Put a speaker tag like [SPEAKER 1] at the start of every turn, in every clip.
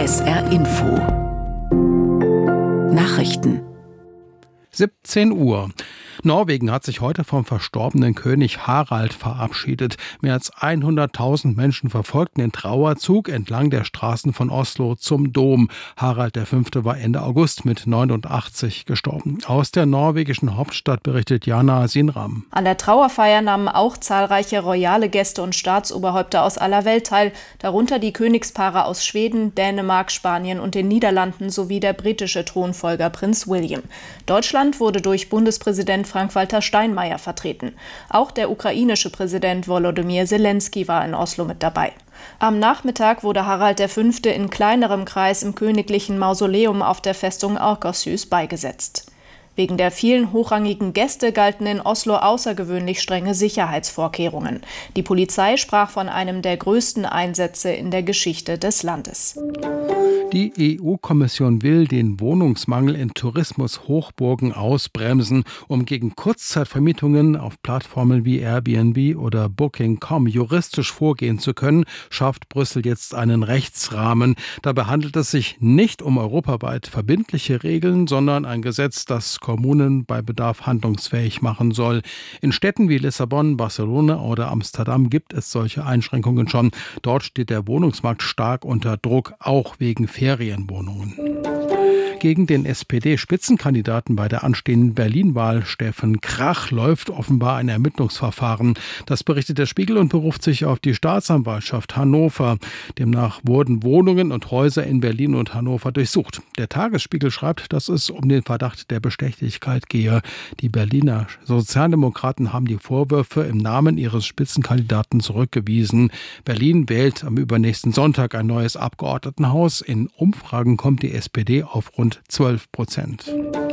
[SPEAKER 1] SR Info Nachrichten
[SPEAKER 2] 17 Uhr. Norwegen hat sich heute vom verstorbenen König Harald verabschiedet. Mehr als 100.000 Menschen verfolgten den Trauerzug entlang der Straßen von Oslo zum Dom. Harald V. war Ende August mit 89 gestorben. Aus der norwegischen Hauptstadt berichtet Jana Sinram.
[SPEAKER 3] An der Trauerfeier nahmen auch zahlreiche royale Gäste und Staatsoberhäupter aus aller Welt teil, darunter die Königspaare aus Schweden, Dänemark, Spanien und den Niederlanden sowie der britische Thronfolger Prinz William. Deutschland wurde durch Bundespräsident Frank-Walter Steinmeier vertreten. Auch der ukrainische Präsident Volodymyr Zelensky war in Oslo mit dabei. Am Nachmittag wurde Harald V. in kleinerem Kreis im königlichen Mausoleum auf der Festung Akershus beigesetzt. Wegen der vielen hochrangigen Gäste galten in Oslo außergewöhnlich strenge Sicherheitsvorkehrungen. Die Polizei sprach von einem der größten Einsätze in der Geschichte des Landes.
[SPEAKER 2] Die EU-Kommission will den Wohnungsmangel in Tourismushochburgen ausbremsen. Um gegen Kurzzeitvermietungen auf Plattformen wie Airbnb oder Booking.com juristisch vorgehen zu können, schafft Brüssel jetzt einen Rechtsrahmen. Dabei handelt es sich nicht um europaweit verbindliche Regeln, sondern ein Gesetz, das Kommunen bei Bedarf handlungsfähig machen soll. In Städten wie Lissabon, Barcelona oder Amsterdam gibt es solche Einschränkungen schon. Dort steht der Wohnungsmarkt stark unter Druck, auch wegen Ferienwohnungen. Gegen den SPD-Spitzenkandidaten bei der anstehenden Berlin-Wahl, Steffen Krach, läuft offenbar ein Ermittlungsverfahren. Das berichtet der Spiegel und beruft sich auf die Staatsanwaltschaft Hannover. Demnach wurden Wohnungen und Häuser in Berlin und Hannover durchsucht. Der Tagesspiegel schreibt, dass es um den Verdacht der Bestechlichkeit gehe. Die Berliner Sozialdemokraten haben die Vorwürfe im Namen ihres Spitzenkandidaten zurückgewiesen. Berlin wählt am übernächsten Sonntag ein neues Abgeordnetenhaus. In Umfragen kommt die SPD auf rund 12%.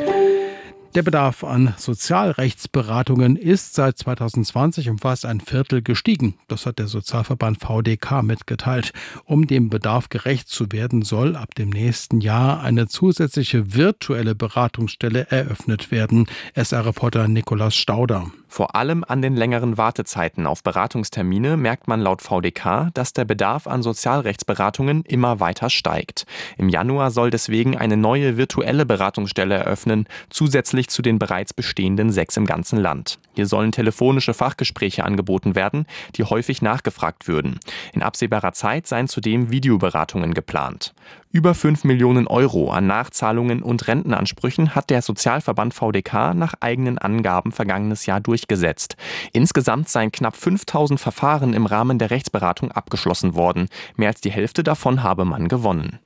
[SPEAKER 2] Der Bedarf an Sozialrechtsberatungen ist seit 2020 um fast ein Viertel gestiegen. Das hat der Sozialverband VDK mitgeteilt. Um dem Bedarf gerecht zu werden, soll ab dem nächsten Jahr eine zusätzliche virtuelle Beratungsstelle eröffnet werden. SR-Reporter Nikolaus Stauder.
[SPEAKER 4] Vor allem an den längeren Wartezeiten auf Beratungstermine merkt man laut VDK, dass der Bedarf an Sozialrechtsberatungen immer weiter steigt. Im Januar soll deswegen eine neue virtuelle Beratungsstelle eröffnen, zusätzlich zu den bereits bestehenden 6 im ganzen Land. Hier sollen telefonische Fachgespräche angeboten werden, die häufig nachgefragt würden. In absehbarer Zeit seien zudem Videoberatungen geplant. Über 5 Millionen Euro an Nachzahlungen und Rentenansprüchen hat der Sozialverband VDK nach eigenen Angaben vergangenes Jahr durchgesetzt. Insgesamt seien knapp 5.000 Verfahren im Rahmen der Rechtsberatung abgeschlossen worden. Mehr als die Hälfte davon habe man gewonnen.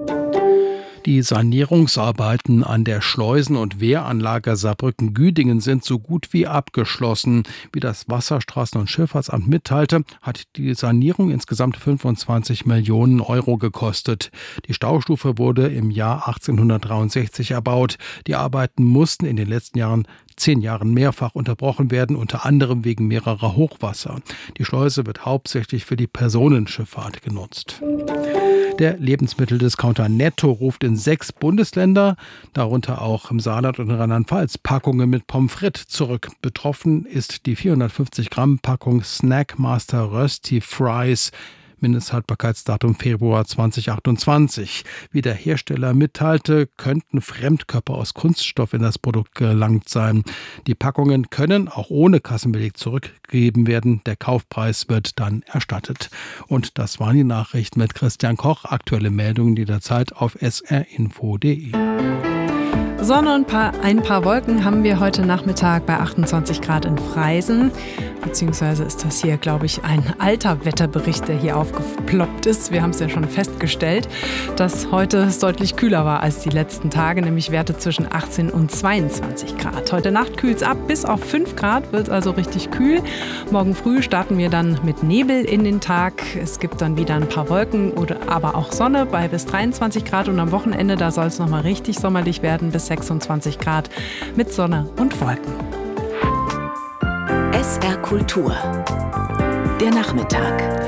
[SPEAKER 2] Die Sanierungsarbeiten an der Schleusen- und Wehranlage Saarbrücken-Güdingen sind so gut wie abgeschlossen. Wie das Wasserstraßen- und Schifffahrtsamt mitteilte, hat die Sanierung insgesamt 25 Millionen Euro gekostet. Die Staustufe wurde im Jahr 1863 erbaut. Die Arbeiten mussten in den letzten 10 Jahren mehrfach unterbrochen werden, unter anderem wegen mehrerer Hochwasser. Die Schleuse wird hauptsächlich für die Personenschifffahrt genutzt. Der Lebensmitteldiscounter Netto ruft in 6 Bundesländer, darunter auch im Saarland und in Rheinland-Pfalz, Packungen mit Pommes frites zurück. Betroffen ist die 450 Gramm Packung Snackmaster Rösti Fries. Mindesthaltbarkeitsdatum Februar 2028. Wie der Hersteller mitteilte, könnten Fremdkörper aus Kunststoff in das Produkt gelangt sein. Die Packungen können auch ohne Kassenbeleg zurückgegeben werden. Der Kaufpreis wird dann erstattet. Und das waren die Nachrichten mit Christian Koch. Aktuelle Meldungen jederzeit auf srinfo.de.
[SPEAKER 5] Sonne und ein paar Wolken haben wir heute Nachmittag bei 28 Grad in Freisen. Beziehungsweise ist das hier, glaube ich, ein alter Wetterbericht, der hier aufgeploppt ist. Wir haben es ja schon festgestellt, dass heute es deutlich kühler war als die letzten Tage, nämlich Werte zwischen 18 und 22 Grad. Heute Nacht kühlt es ab bis auf 5 Grad, wird also richtig kühl. Morgen früh starten wir dann mit Nebel in den Tag. Es gibt dann wieder ein paar Wolken, aber auch Sonne bei bis 23 Grad. Und am Wochenende, da soll es nochmal richtig sommerlich werden, bis 26 Grad mit Sonne und Wolken.
[SPEAKER 1] SR Kultur. Der Nachmittag.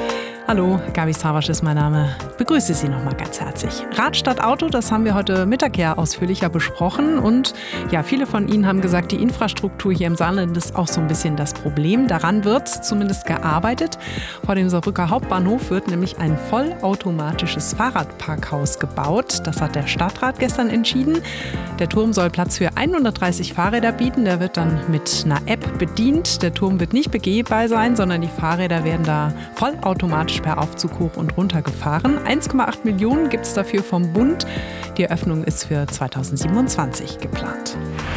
[SPEAKER 5] Hallo, Gabi Savasch ist mein Name. Begrüße Sie nochmal ganz herzlich. Rad statt Auto, das haben wir heute Mittag ja ausführlicher besprochen. Und ja, viele von Ihnen haben gesagt, die Infrastruktur hier im Saarland ist auch so ein bisschen das Problem. Daran wird zumindest gearbeitet. Vor dem Saarbrücker Hauptbahnhof wird nämlich ein vollautomatisches Fahrradparkhaus gebaut. Das hat der Stadtrat gestern entschieden. Der Turm soll Platz für 130 Fahrräder bieten. Der wird dann mit einer App bedient. Der Turm wird nicht begehbar sein, sondern die Fahrräder werden da vollautomatisch per Aufzug hoch und runter gefahren. 1,8 Millionen gibt es dafür vom Bund. Die Eröffnung ist für 2027 geplant.